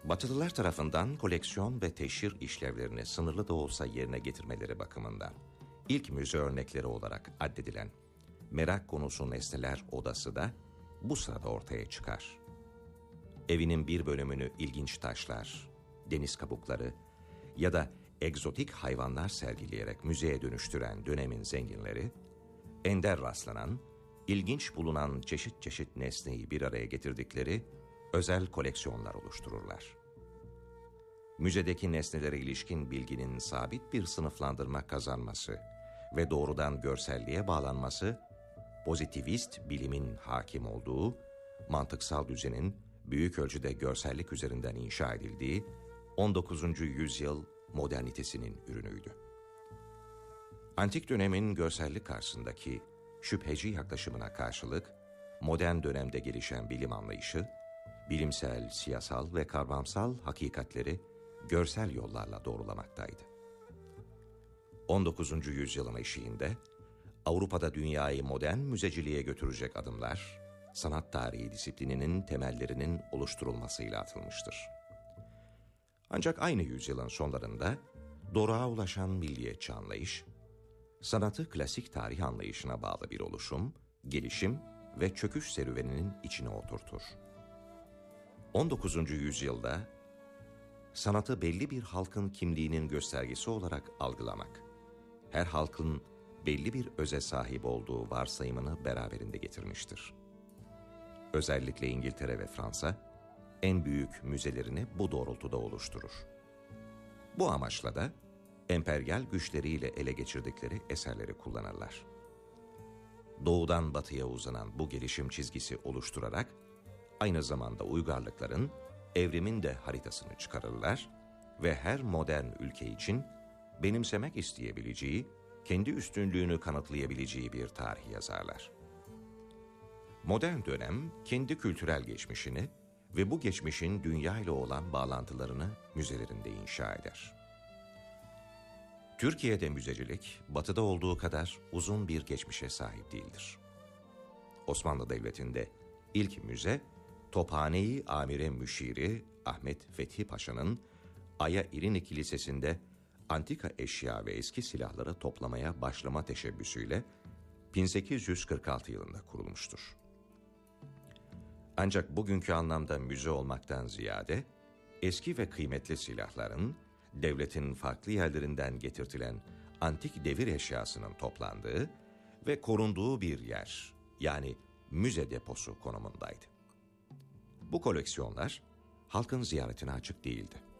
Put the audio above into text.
Batılılar tarafından koleksiyon ve teşhir işlevlerini sınırlı da olsa yerine getirmeleri bakımından ilk müze örnekleri olarak addedilen merak konusu nesneler odası da bu sırada ortaya çıkar. Evinin bir bölümünü ilginç taşlar, deniz kabukları ya da egzotik hayvanlar sergileyerek müzeye dönüştüren dönemin zenginleri, ender rastlanan, ilginç bulunan çeşit çeşit nesneyi bir araya getirdikleri özel koleksiyonlar oluştururlar. Müzedeki nesnelere ilişkin bilginin sabit bir sınıflandırma kazanması ve doğrudan görselliğe bağlanması, pozitivist bilimin hakim olduğu, mantıksal düzenin büyük ölçüde görsellik üzerinden inşa edildiği 19. yüzyıl modernitesinin ürünüydü. Antik dönemin görsellik karşısındaki şüpheci yaklaşımına karşılık, modern dönemde gelişen bilim anlayışı, bilimsel, siyasal ve kavramsal hakikatleri görsel yollarla doğrulamaktaydı. 19. yüzyılın eşiğinde, Avrupa'da dünyayı modern müzeciliğe götürecek adımlar, sanat tarihi disiplininin temellerinin oluşturulmasıyla atılmıştır. Ancak aynı yüzyılın sonlarında doruğa ulaşan milliyetçi anlayış, sanatı klasik tarih anlayışına bağlı bir oluşum, gelişim ve çöküş serüveninin içine oturtur. 19. yüzyılda sanatı belli bir halkın kimliğinin göstergesi olarak algılamak, her halkın belli bir öze sahip olduğu varsayımını beraberinde getirmiştir. Özellikle İngiltere ve Fransa, en büyük müzelerini bu doğrultuda oluşturur. Bu amaçla da emperyal güçleriyle ele geçirdikleri eserleri kullanırlar. Doğudan batıya uzanan bu gelişim çizgisi oluşturarak, aynı zamanda uygarlıkların, evrimin de haritasını çıkarırlar ve her modern ülke için benimsemek isteyebileceği, kendi üstünlüğünü kanıtlayabileceği bir tarih yazarlar. Modern dönem, kendi kültürel geçmişini ve bu geçmişin dünya ile olan bağlantılarını müzelerinde inşa eder. Türkiye'de müzecilik, Batı'da olduğu kadar uzun bir geçmişe sahip değildir. Osmanlı Devleti'nde ilk müze, Tophane-i Amire Müşiri Ahmet Fethi Paşa'nın Aya İrinik Lisesi'nde antika eşya ve eski silahları toplamaya başlama teşebbüsüyle 1846 yılında kurulmuştur. Ancak bugünkü anlamda müze olmaktan ziyade, eski ve kıymetli silahların, devletin farklı yerlerinden getirtilen antik devir eşyasının toplandığı ve korunduğu bir yer, yani müze deposu konumundaydı. Bu koleksiyonlar halkın ziyaretine açık değildi.